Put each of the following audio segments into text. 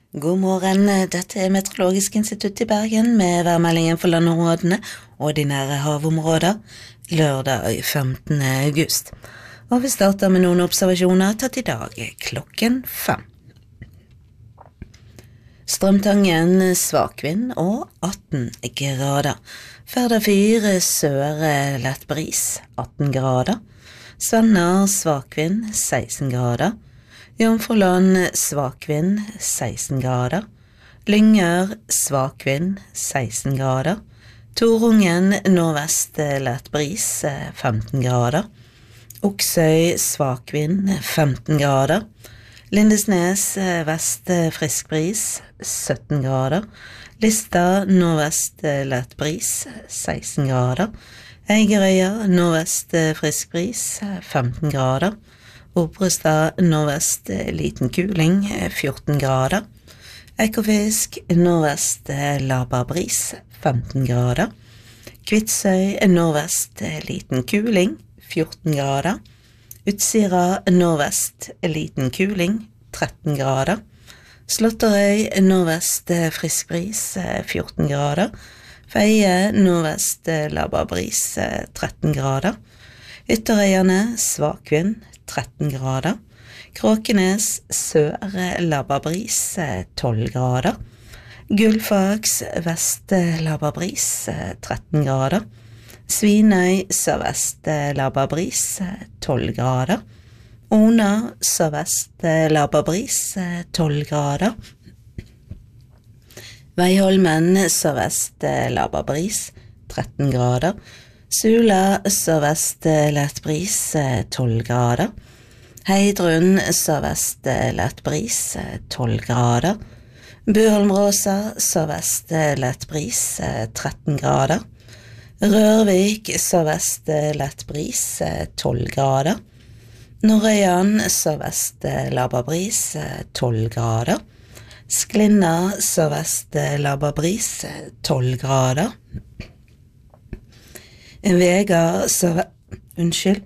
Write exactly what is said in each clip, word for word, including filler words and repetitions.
God morgen, dette er Meteorologisk institutt i Bergen med værmeldingen for landområdene og de nære havområder lørdag femtende august. Og vi starter med noen observasjoner tatt i dag klokken fem. Strømtangen svakvind og atten grader. Færder fyr søre lett bris atten grader. Svenner svakvind seksten grader. Jomfruland svakvind seksten grader. Lyngør svakvind seksten grader. Torungen nordvest lett bris femten grader. Oksøy svakvind femten grader. Lindesnes vest frisk bris sytten grader. Lista nordvest lett bris seksten grader. Eigerøya nordvest frisk bris femten grader. Obrestad nordvest liten kuling fjorten grader. Ekofisk nordvest laber bris femten grader. Kvitsøy nordvest liten kuling fjorten grader. Utsira nordvest liten kuling tretten grader. Slåtterøy nordvest frisk bris fjorten grader. Feie nordvest laber bris tretten grader. Ytterøyene svakvind tretten grader. Kråkenes søre laber bris tolv grader. Gullfaks vest laber bris tretten grader. Svinøy sørvest laber bris tolv grader. Ona sørvest laber bris tolv grader. Veiholmen sørvest laber bris tretten grader. Sula sørvest lett bris tolv grader. Heidrun sørvest lett bris tolv grader. Buholmråsa sørvest lett bris tretten grader. Rørvik sørvest lett bris tolv grader. Norrøyan sørvest laber bris tolv grader. Sklinna sørvest laber bris tolv grader. Vega sørvest Unnskyld.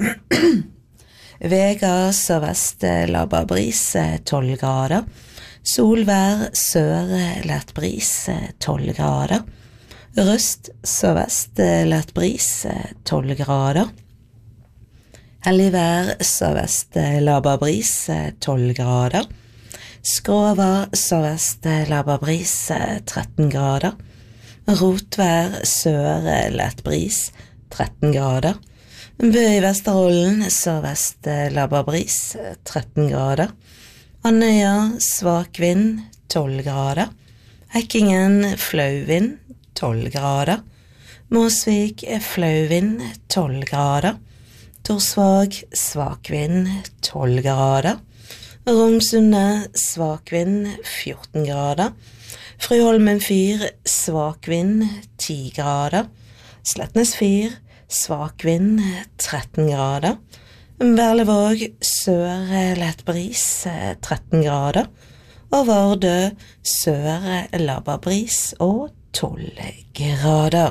Vega sørvest laber bris tolv grader. Solvær søre lett bris tolv grader. Røst sørvest lett bris tolv grader. Helligvær sørvest laber bris tolv grader. Skrova sørvest laber bris tretten grader. Rotvær søre lett bris tretten grader. Bø i Vesterholden sørvest laber bris tretten grader. Andøya svakvind tolv grader. Hekkingen flauvind tolv grader. Måsvik flauvind tolv grader. Torsvåg svakvind tolv grader. Rongsunde svakvind fjorten grader. Fryholmen fyr svakvind ti grader. Slettnes fyr svakvind tretten grader. Berlevåg søre lett bris tretten grader. Og Vardø søre laber bris og tolv grader.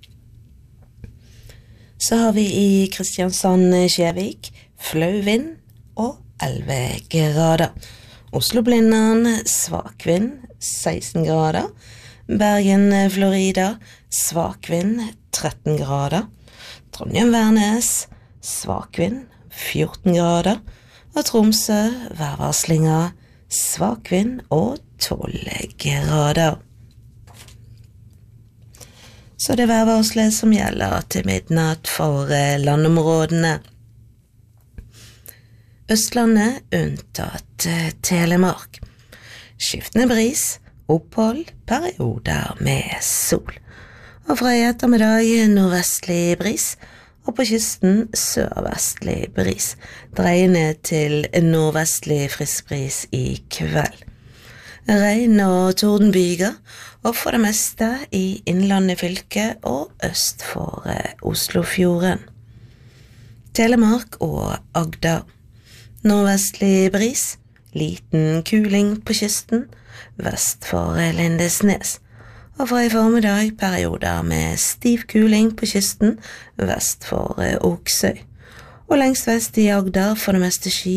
Så har vi i Kristiansand-Skjevik flauvind og elleve grader. Oslo-Blindern svakvind seksten grader. Bergen-Florida svakvind tretten grader. Trondheim-Værnes svakvind fjorten grader. Og Tromsø værvarslinger svakvind og tolv grader. Så det er værvarslet som gjelder til midnatt for landområdene. Østlandet unntatt Telemark. Skiftende bris, opphold, perioder med sol. Og fra i ettermiddag nordvestlig bris, og på kysten sørvestlig bris. Dreiende til nordvestlig frisk bris i kveld. Regn og tordenbyger, og for det meste i innlandet fylke og øst for Oslofjorden. Telemark og Agder. Nordvestlig bris, liten kuling på kysten, vest for Lindesnes. Og fra i formiddag perioder med stiv kuling på kysten, vest for Oksøy. Og lengst vest i Agder for det meste skyet,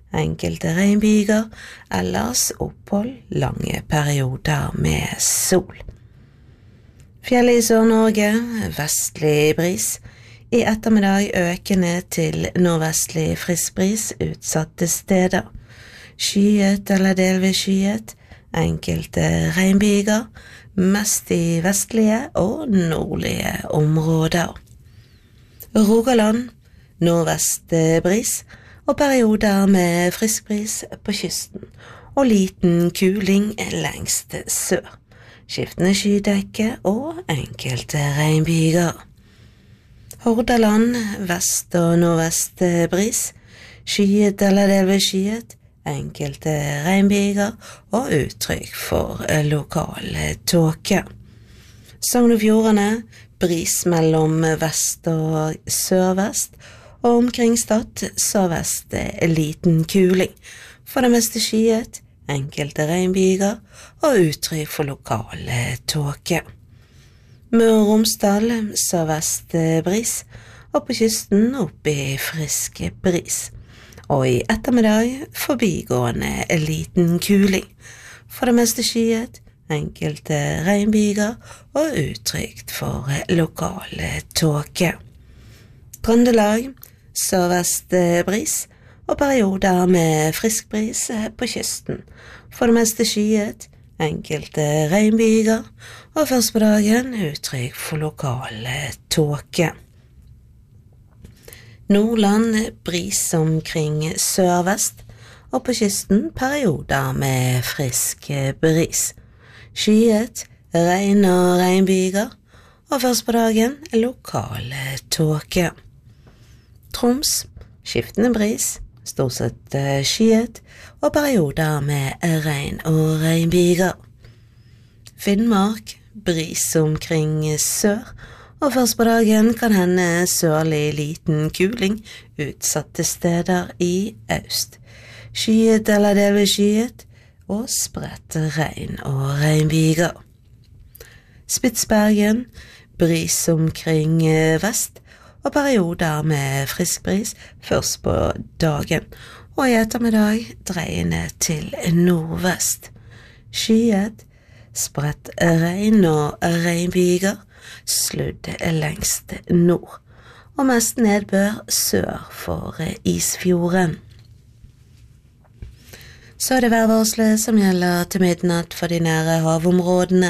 enkelte regnbyger, ellers opphold lange perioder med sol. Fjellet i Sør-Norge, vestlig bris, i ettermiddag økende til nordvestlig frisk bris utsatte steder. Skyet eller delvis skyet, enkelte regnbyger, mest i vestlige og nordlige områder. Rogaland, nordvest bris og perioder med frisk bris på kysten, og liten kuling lengst sør. Skiftende skydekke og enkelte regnbyger. Hordaland, vest og nordvest bris, skyet eller delvis skyet, enkelte regnbyger og uttrykk for lokal tåke. Sogn og Fjordane, bris mellom vest og sørvest, og omkring Stad sørvest liten kuling, for det meste skyet, enkelte regnbyger og uttrykk for lokal tåke. Møre og Romsdal, sørvest bris, og på kysten opp i frisk bris. Og i ettermiddag forbigående liten kuling, for det meste skyet, enkelte regnbyger og uttrykk for lokal tåke. Trøndelag, sørvest bris, og perioder med frisk bris på kysten, for det meste skyet, enkelte regnbyger, og først på dagen uttrykk for lokal tåke. Nordland, bris omkring sørvest, og på kysten perioder med frisk bris. Skyet, regn og regnbyger, og først på dagen lokal tåke. Troms, skiftende bris, stort sett skyet, og perioder med regn og regnbyger. Finnmark, bris omkring sør, og først på dagen kan hende sørlig liten kuling utsatte steder i øst. Skyet eller delvis skyet, og spredt regn og regnbyger. Spitsbergen, bris omkring vest, og perioder med frisk bris først på dagen, og i ettermiddag dreiende til nordvest. Skyet, spredt regn og regnbyger, sludd lengst nord, og mest nedbør sør for Isfjorden. Så er det værvarselet som gjelder til midnatt for de nære havområdene.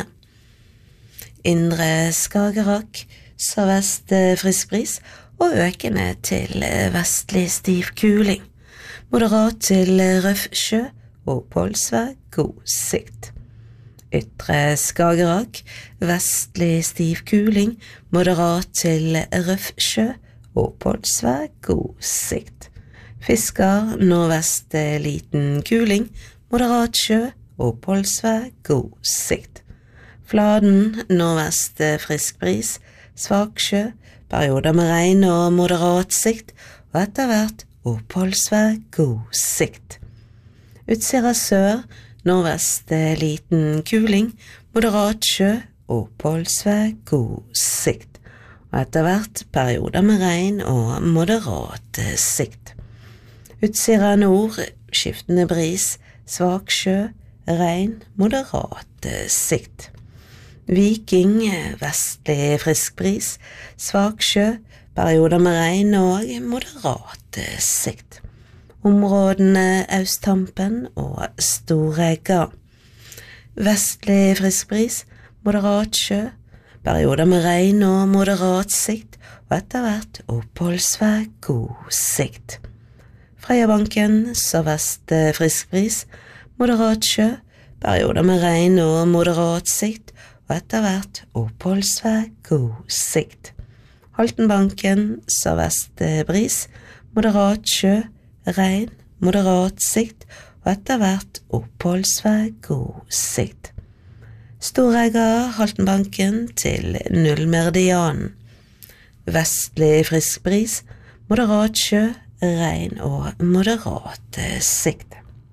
Indre Skagerrak, sørvest frisk bris og økende til vestlig stiv kuling. Moderat til røff sjø og oppholdsvær god sikt. Ytre Skagerrak, vestlig stiv kuling, moderat til røff sjø og oppholdsvær god sikt. Fisker, nordvest liten kuling, moderat sjø og oppholdsvær god sikt. Fladen, nordvest frisk bris, svak sjø, perioder med regn og moderat sikt, og etter hvert oppholdsvær god sikt. Utsira sør, nordvest liten kuling, moderat sjø og oppholdsvær god sikt, og etter hvert perioder med regn og moderat sikt. Utsira nord, skiftende bris, svak sjø, regn, moderat sikt. Viking, vestlig frisk bris, svak sjø, perioder med regn og moderat sikt. Områdene Austhampen og Storegga. Vestlig frisk bris, moderat sjø, perioder med regn og moderat sikt, og etter hvert oppholdsvær god sikt. Freiabanken, sørvest frisk bris, moderat sjø, perioder med regn og moderat sikt, og etter hvert oppholdsvær god sikt. Haltenbanken, sørvest bris, moderat sjø, regn, moderat sikt, og etter hvert oppholdsvær god sikt. Storegga, Haltenbanken til nullmeridianen. Vestlig frisk bris, moderat sjø, regn og moderat sikt.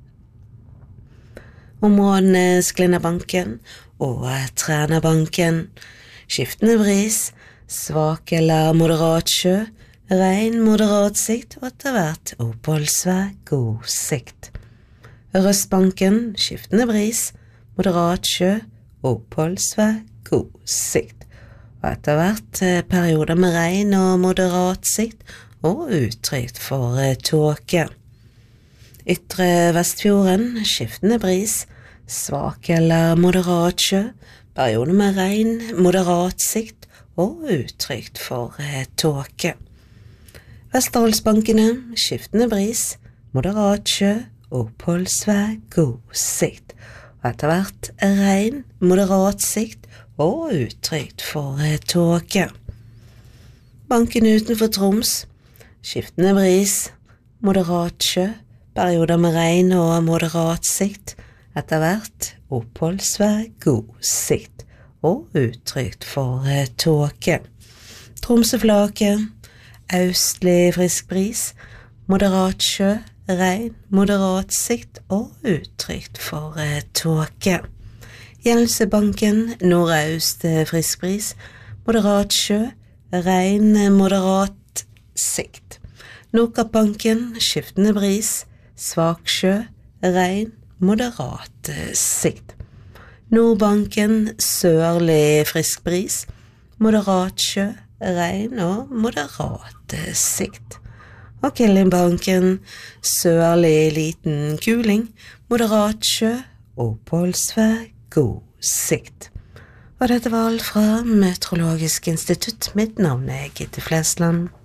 Områdene Sklinnabanken og Trænabanken, skiftende bris, svak eller moderat sjø, regn, moderat sikt og etter hvert oppholdsvær, god sikt. Østbanken, skiftende bris, moderat sjø, oppholdsvær, god sikt. Og etter hvert perioder med regn og moderat sikt og utrygt for tåke. Ytre Vestfjorden, skiftende bris, svak eller moderat sjø, perioder med regn, moderat sikt og utrygt for tåke. Vesterålsbankene, skiftende bris, moderat sjø, oppholdsvær, god sikt. Og etter hvert regn, moderat sikt og utrygt for tåke. Banken utenfor Troms, skiftende bris, moderat sjø, perioder med regn og moderat sikt, etter hvert oppholdsvær, god sikt og utrygt for tåke. Tromsøflaket, østlig frisk bris, moderat sjø, regn, moderat sikt og utrygt for tåke. Gjelsøbanken, nordøst frisk bris, moderat sjø, regn, moderat sikt. Nordkappbanken, skiftende bris, svak sjø, regn, moderat sikt. Nordbanken, sørlig frisk bris, moderat sjø, regn og moderat sikt. Og Killingbanken, sørlig liten kuling, moderat sjø, oppholdsvær, god sikt. Og dette var alt fra Meteorologisk institutt. Mitt navn er Gitte Flesland.